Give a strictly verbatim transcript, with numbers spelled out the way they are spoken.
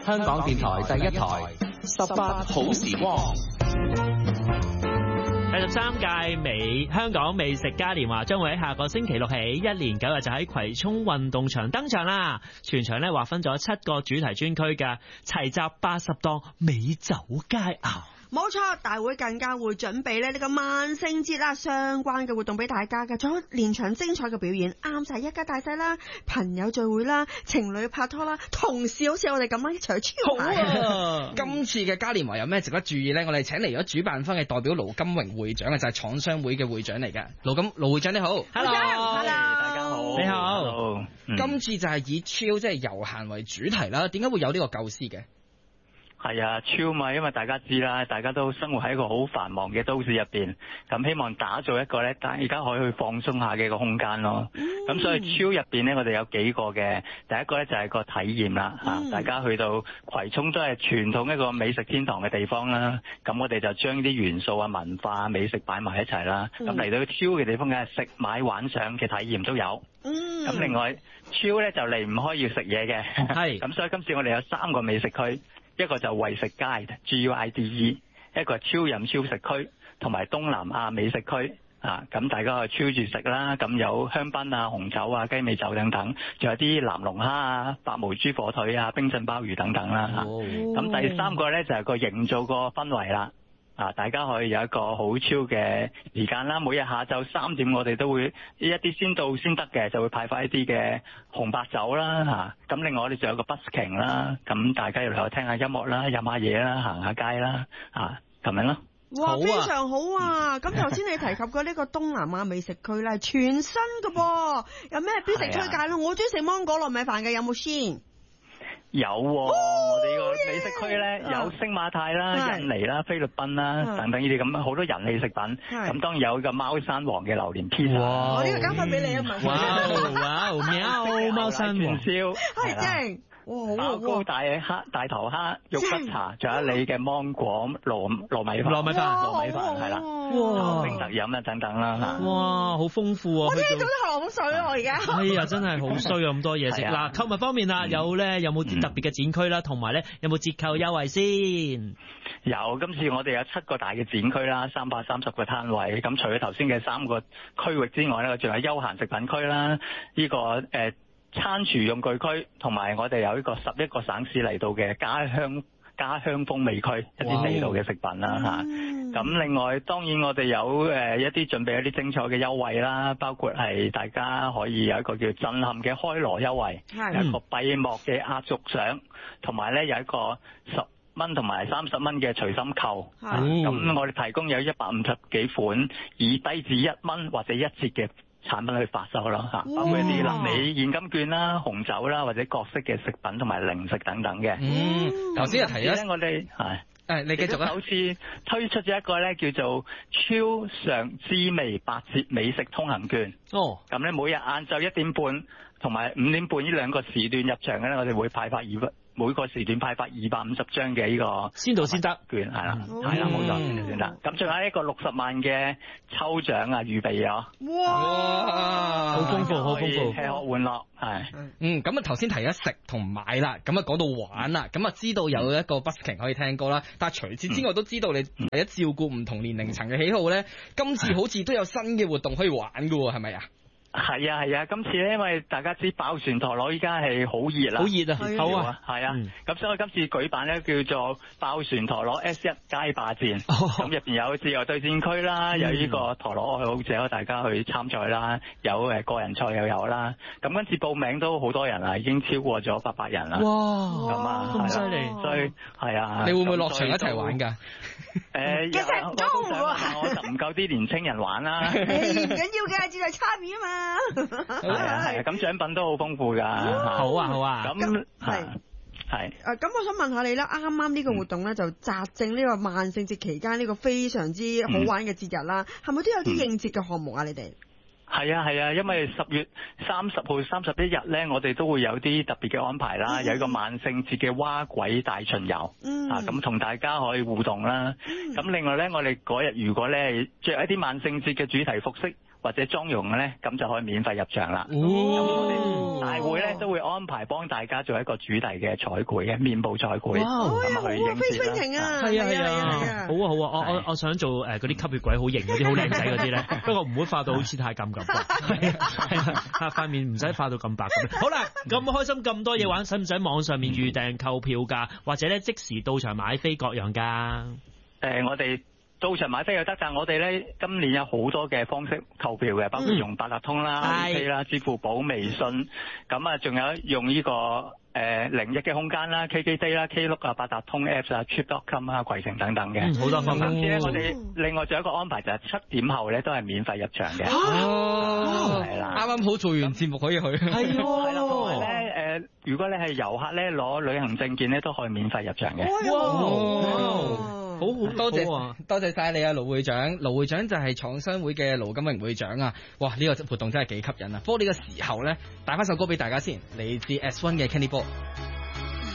香港電台第一台，十八好時光。 第十三屆美香港美食嘉年華將會喺下個星期六起，一連九日就喺葵涌運動場登場啦。全場咧劃分咗七個主題專區嘅，齊集八十檔美酒佳肴。 冇錯，大會更加會準備咧呢個萬聖節啦相關嘅活動俾大家嘅，仲有連場精彩嘅表演，啱晒一家大細啦、朋友聚會啦、情侶拍拖啦、同事好似我哋咁樣一齊去超買。 啊、今次嘅嘉年華有咩值得注意呢？我哋請嚟咗主辦方嘅代表盧金榮會長嘅，就係、是、廠商會嘅會長嚟嘅。盧金盧會長你好 ，Hello，Hello， 大家好， 你好。 Hello，嗯、 今次就係以 chill 即係悠閒為主題啦，點解會有呢個構思嘅？ 係啊，超嘛，因為大家知啦，大家都生活喺一個好繁忙嘅都市入邊，咁希望打造一個咧，大家可以去放鬆下嘅一個空間咯。咁、嗯、所以超入邊咧，我哋有幾個嘅，第一個咧就係個體驗啦，吓、嗯，大家去到葵涌都係傳統一個美食天堂嘅地方啦，咁我哋就將啲元素啊、文化、美食擺埋一齊啦。咁嚟、嗯、到超嘅地方嘅食買玩賞嘅體驗都有。嗯。咁另外超咧就離唔開要食嘢嘅，係。咁所以今次我哋有三個美食區。一個就為食街 G U I D E， 一個係超飲超食區，同埋東南亞美食區啊，咁大家去超住食啦，咁有香檳啊、紅酒啊、雞尾酒等等，仲有啲南龍蝦啊、白毛豬火腿啊、冰鎮鮑魚等等啦嚇。咁、哦、第三個咧就係個營造個氛圍啦。啊！大家可以有一個好超嘅時間啦，每日下晝三點我哋都會一啲先到先得嘅，就會派發一啲嘅紅白酒啦嚇。咁、啊、另外我哋仲有個 busking 啦，咁大家要嚟聽下音樂啦、飲下嘢啦、行下街啦，啊咁樣咯。 哇，非常好啊！咁頭先你提及過呢個東南亞美食區咧，全新嘅噃，有咩標食推介咯？我中意食芒果糯米飯嘅，有冇先？ 有、啊，哦、我哋個美食區咧、啊、有星馬泰啦、印尼啦、菲律賓啦等等呢啲咁好多人氣食品。咁當然有個貓山王嘅榴蓮披薩。 哇！我呢個交翻俾你啊， 哇哇！喵！貓山王燒係正。哇，好高大蝦、大頭蝦、肉骨茶，仲有你嘅芒果糯糯米飯、 糯米飯、 糯米飯係啦，哇，冰特飲啊等等啦嚇。 哇，好豐富啊！ 我聽到啲口水啊，我而家。 哎呀，真係好衰啊！咁多嘢食。嗱，購物方面啊，有咧有冇啲特別嘅展區啦，同埋咧有冇折扣優惠先？ 有，今次我哋有七個大嘅展區啦，三百三十個攤位。咁除咗頭先嘅三個區域之外咧，仲有休閒食品區啦，呢個誒。餐廚用具區，同埋我哋有一個十一個省市嚟到嘅家鄉家鄉風味區，一啲地道嘅食品啦嚇。咁、嗯、另外當然我哋有誒一啲準備一啲精彩嘅優惠啦，包括係大家可以有一個叫震撼嘅開鑼優惠，嗯、有一個閉幕嘅壓軸賞，同埋咧有一個十蚊同埋三十蚊嘅隨心扣。咁、嗯、我哋提供有一百五十幾款以低至一蚊或者一折嘅產品去發售啦嚇，包括一啲臨尾現金券啦、紅酒啦，或者各式嘅食品同埋零食等等嘅。 嗯，頭先又提咗， 我哋係誒，你繼續啊。 首次推出咗一個咧叫做超常滋味八折美食通行券。哦，咁咧每日晏晝一點半同埋五點半呢兩個時段入場嘅咧，我哋會派發二百。每個時段派發二百五十張嘅呢個先到先得券，係啦，係啦，冇錯，先到先得。咁仲有一個六十萬嘅抽獎啊，預備咗。 哇！ 好豐富，好豐富， 吃喝玩樂係。 嗯，咁啊頭先提咗食同買啦，咁啊講到玩啦，咁啊知道有一個 busking 可以聽歌啦，但係除此之外都知道你為咗照顧唔同年齡層嘅喜好咧，今次好似都有新嘅活動可以玩㗎喎，係咪啊？ 係啊係啊，今次咧因為大家知爆旋陀螺依家係好熱啦， 好熱啊，好啊， 係啊，咁、嗯、所以今次舉辦咧叫做爆旋陀螺 S 一街霸戰，咁入邊有自由對戰區啦，嗯、有呢個陀螺愛好者大家去參賽啦，有誒個人賽又有啦，咁今次報名都好多人啦，已經超過咗八百人啦， 哇， 咁啊咁犀利， 所以係啊， 你會唔會落場一齊玩㗎？ 誒，其實唔夠喎，我就唔夠啲年青人玩啦。 唔緊要嘅，只係差別啊嘛。 係啊係啊，咁獎品都好豐富噶。 好啊好啊。 咁係係。 誒，咁我想問下你啦，啱啱呢個活動咧就擇正呢個萬聖節期間呢個非常之好玩嘅節日啦，係咪都有啲應節嘅項目啊？你哋？ 係啊係啊，因為十月三十號、三十一日咧，我哋都會有啲特別嘅安排啦，嗯、有一個萬聖節嘅蛙鬼大巡遊，嗯、啊咁同大家可以互動啦。咁、嗯、另外咧，我哋嗰日如果咧着一啲萬聖節嘅主題服飾， 或者妝容咧，咁就可以免費入場啦。 哦， 大會咧都會安排幫大家做一個主題嘅彩繪嘅面部彩繪，咁去影飛攝情啊， 係啊係啊，好啊好啊，我我我想做誒嗰啲吸血鬼好型嗰啲好靚仔嗰啲咧，不過唔會化到好似太監咁白，係啊係啊，塊面唔使化到咁白咁。好啦，咁開心咁多嘢玩，使唔使網上面預訂購票㗎？或者咧即時到場買飛各樣㗎？誒、 呃，我哋到場買飛又得，但係我哋咧今年有好多嘅方式購票嘅，包括用八達通啦、 嗯、 Pay 啦、支付寶、微信，咁啊仲有用呢、這個誒零一嘅空間啦、K K Day 啦、Klook 啊、八達通 Apps 啊、Trip dot com 啊、攜程等等嘅， 好、嗯、多方法。 今次咧我哋另外仲有一個安排就係七點後咧都係免費入場嘅。 哦，係啦，啱啱好做完節目可以去。係喎，係啦，同埋咧誒，如果你係遊客咧攞旅行證件咧都可以免費入場嘅。 哇！好好多謝、啊、多謝晒你啊，盧會長。盧會長就係廠商會嘅盧金榮會長啊！哇，呢、這個活動真係幾吸引啊！不過呢個時候咧，帶翻首歌俾大家先，嚟自 S 一嘅 Candy Ball。